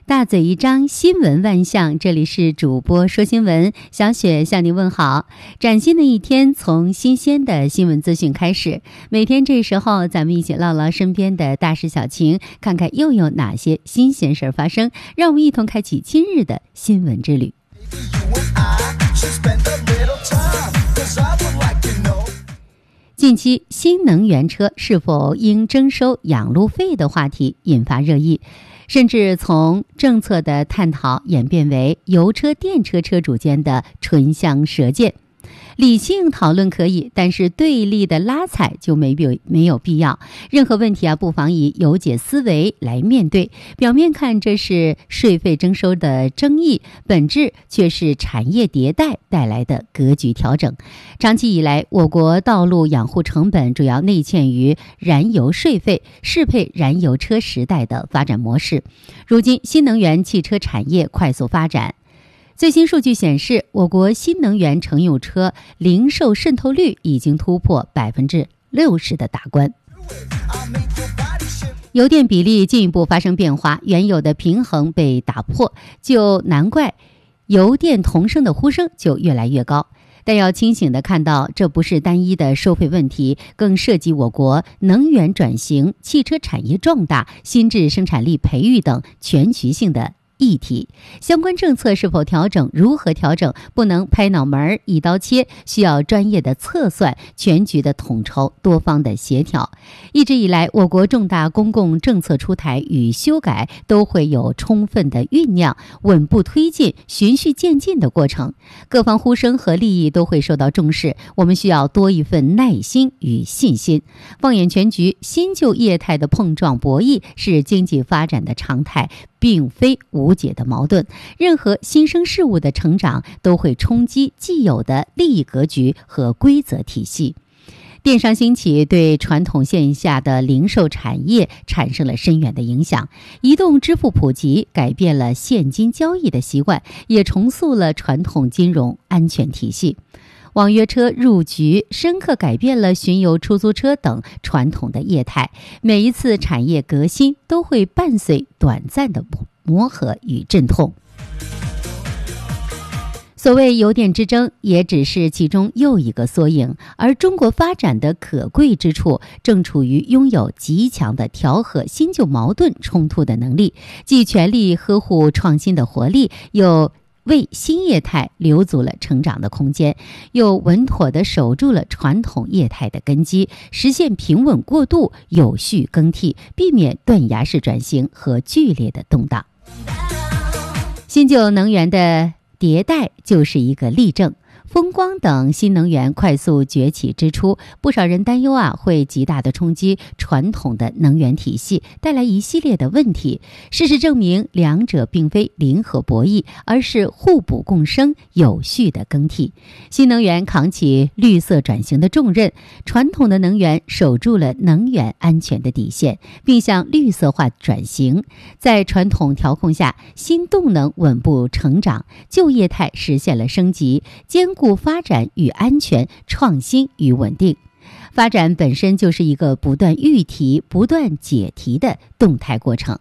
大嘴一张，新闻万象。这里是主播说新闻，小雪向您问好。崭新的一天，从新鲜的新闻资讯开始。每天这时候，咱们一起唠唠身边的大事小情，看看又有哪些新鲜事儿发生。让我们一同开启今日的新闻之旅。近期，新能源车是否应征收养路费的话题引发热议。甚至从政策的探讨演变为油车、电车车主间的唇枪舌剑。理性讨论可以，但是对立的拉踩就没有必要。任何问题不妨以有解思维来面对。表面看这是税费征收的争议，本质却是产业迭代带来的格局调整。长期以来，我国道路养护成本主要内嵌于燃油税费，适配燃油车时代的发展模式。如今，新能源汽车产业快速发展。最新数据显示，我国新能源乘用车零售渗透率已经突破60%的大关。油电比例进一步发生变化，原有的平衡被打破，就难怪油电同声的呼声就越来越高。但要清醒地看到，这不是单一的收费问题，更涉及我国能源转型、汽车产业壮大、新质生产力培育等全局性的议题。相关政策是否调整，如何调整，不能拍脑门一刀切，需要专业的测算、全局的统筹、多方的协调。一直以来，我国重大公共政策出台与修改都会有充分的酝酿、稳步推进、循序渐进的过程，各方呼声和利益都会受到重视，我们需要多一份耐心与信心。放眼全局，新旧业态的碰撞博弈是经济发展的常态，并非无解的矛盾。任何新生事物的成长都会冲击既有的利益格局和规则体系。电商兴起对传统线下的零售产业产生了深远的影响，移动支付普及改变了现金交易的习惯，也重塑了传统金融安全体系。网约车入局深刻改变了巡游出租车等传统的业态，每一次产业革新都会伴随短暂的磨合与阵痛。所谓油电之争也只是其中又一个缩影，而中国发展的可贵之处正处于拥有极强的调和新旧矛盾冲突的能力，既全力呵护创新的活力，又为新业态留足了成长的空间，又稳妥地守住了传统业态的根基，实现平稳过渡、有序更替，避免断崖式转型和剧烈的动荡。新旧能源的迭代就是一个例证。风光等新能源快速崛起之初，不少人担忧会极大的冲击传统的能源体系，带来一系列的问题。事实证明，两者并非零和博弈，而是互补共生、有序的更替。新能源扛起绿色转型的重任，传统的能源守住了能源安全的底线，并向绿色化转型。在传统调控下，新动能稳步成长，旧业态实现了升级，兼顾发展与安全，创新与稳定。发展本身就是一个不断预题、不断解题的动态过程。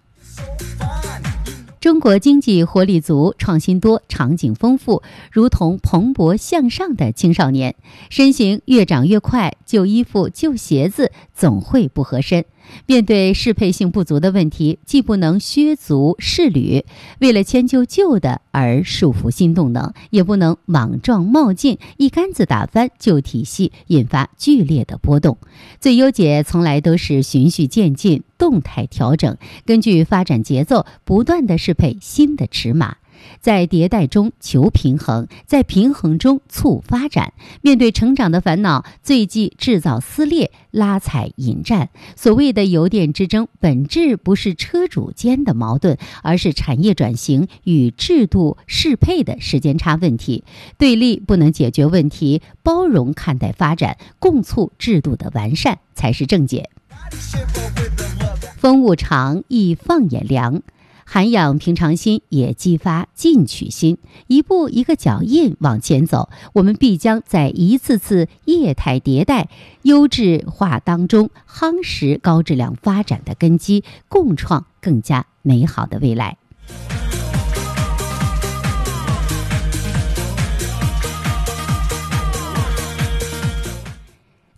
中国经济活力足，创新多，场景丰富，如同蓬勃向上的青少年，身形越长越快，旧衣服、旧鞋子总会不合身。面对适配性不足的问题，既不能削足适履，为了迁就旧的而束缚新动能，也不能莽撞冒进，一竿子打翻旧体系，引发剧烈的波动。最优解从来都是循序渐进、动态调整，根据发展节奏不断地适配新的尺码。在迭代中求平衡，在平衡中促发展。面对成长的烦恼，最忌制造撕裂、拉踩引战。所谓的油电之争，本质不是车主间的矛盾，而是产业转型与制度适配的时间差问题。对立不能解决问题，包容看待发展，共促制度的完善才是正解。风物长，亦放眼量。涵养平常心，也激发进取心，一步一个脚印往前走，我们必将在一次次业态迭代、优质化当中夯实高质量发展的根基，共创更加美好的未来。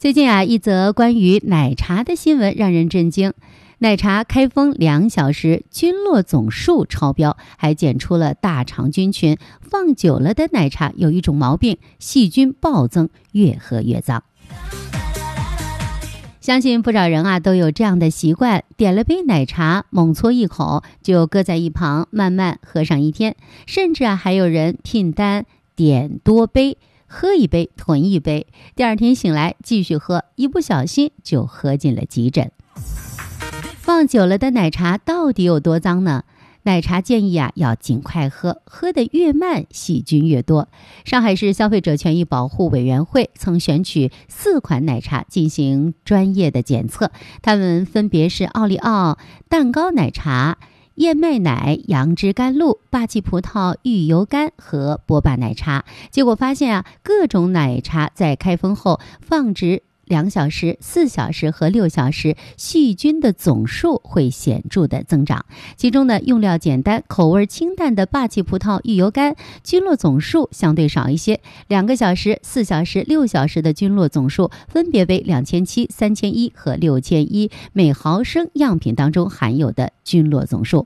最近一则关于奶茶的新闻让人震惊。奶茶开封2小时菌落总数超标，还检出了大肠菌群。放久了的奶茶有一种毛病，细菌暴增，越喝越脏。相信不少人都有这样的习惯，点了杯奶茶，猛嘬一口就搁在一旁，慢慢喝上一天。甚至还有人拼单点多杯，喝一杯囤一杯，第二天醒来继续喝，一不小心就喝进了急诊。放久了的奶茶到底有多脏呢？奶茶建议要尽快喝，喝得越慢细菌越多。上海市消费者权益保护委员会曾选取4款奶茶进行专业的检测，它们分别是奥利奥蛋糕奶茶、燕麦奶、杨枝甘露、霸气葡萄芋油干和波霸奶茶。结果发现各种奶茶在开封后放置2小时、4小时和6小时，细菌的总数会显著的增长。其中呢，用料简单、口味清淡的霸气葡萄芋油干菌落总数相对少一些，2个小时、4小时、6小时的菌落总数分别为2700、3100和6100每毫升样品当中含有的菌落总数。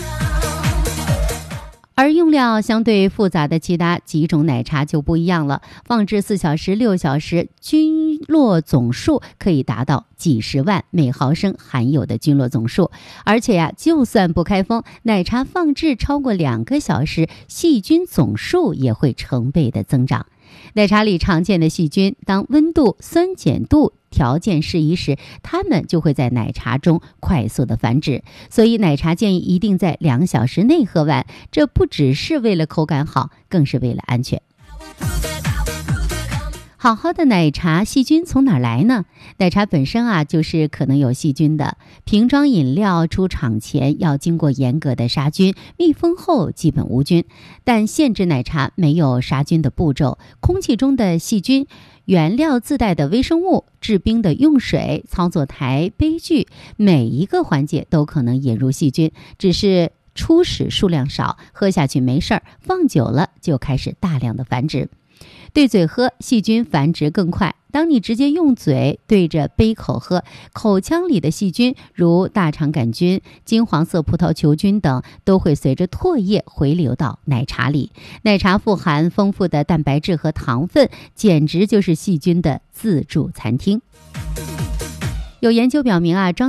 而用料相对复杂的其他几种奶茶就不一样了，放置4小时、6小时，菌落总数可以达到几十万每毫升含有的菌落总数。而且就算不开封，奶茶放置超过2个小时，细菌总数也会成倍的增长。奶茶里常见的细菌，当温度、酸碱度条件适宜时，它们就会在奶茶中快速的繁殖。所以奶茶建议一定在2小时内喝完，这不只是为了口感好，更是为了安全。好好的奶茶细菌从哪儿来呢？奶茶本身就是可能有细菌的。瓶装饮料出厂前要经过严格的杀菌，密封后基本无菌。但现制奶茶没有杀菌的步骤，空气中的细菌、原料自带的微生物、制冰的用水、操作台、杯具，每一个环节都可能引入细菌，只是初始数量少，喝下去没事儿，放久了就开始大量的繁殖。对嘴喝，细菌繁殖更快。当你直接用嘴对着杯口喝，口腔里的细菌如大肠杆菌、金黄色葡萄球菌等都会随着唾液回流到奶茶里。奶茶富含丰富的蛋白质和糖分，简直就是细菌的自助餐厅。有研究表明